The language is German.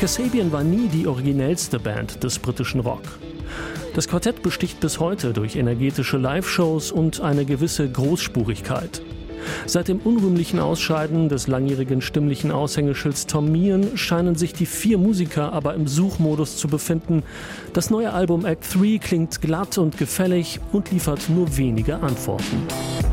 Kasabian war nie die originellste Band des britischen Rock. Das Quartett besticht bis heute durch energetische Live-Shows und eine gewisse Großspurigkeit. Seit dem unrühmlichen Ausscheiden des langjährigen stimmlichen Aushängeschilds Tom Meehan scheinen sich die 4 Musiker aber im Suchmodus zu befinden. Das neue Album Act 3 klingt glatt und gefällig und liefert nur wenige Antworten.